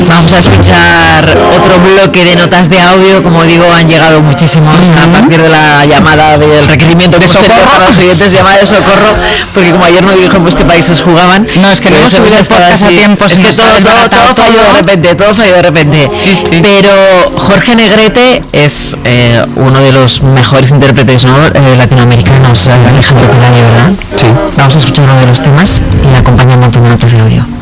Vamos a escuchar otro bloque de notas de audio. Como digo, han llegado muchísimos a partir de la llamada del requerimiento de socorro para los oyentes, llamada de socorro, porque como ayer no dijimos qué países jugaban. No, es que no hemos subido el podcast a tiempo. Es que todo falló de repente. Sí. Pero Jorge Negrete es uno de los mejores intérpretes, ¿no? Latinoamericanos, Alejandro Pelayo, ¿verdad? Sí. Vamos a escuchar uno de los temas y acompaña un montón de notas de audio.